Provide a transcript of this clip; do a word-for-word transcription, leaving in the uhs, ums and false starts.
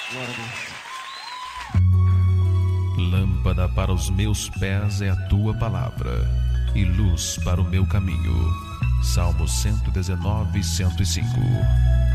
Glória a Deus. Lâmpada para os meus pés é a tua palavra, e luz para o meu caminho. Salmo cento e dezenove, cento e cinco.